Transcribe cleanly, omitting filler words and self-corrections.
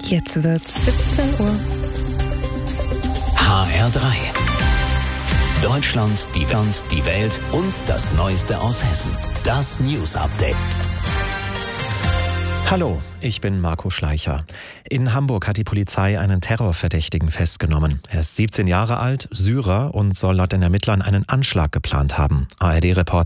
Jetzt wird's 17 Uhr. HR3. Deutschland, die Welt und das Neueste aus Hessen. Das News Update. Hallo, ich bin Marco Schleicher. In Hamburg hat die Polizei einen Terrorverdächtigen festgenommen. Er ist 17 Jahre alt, Syrer und soll laut den Ermittlern einen Anschlag geplant haben. ARD-Reporter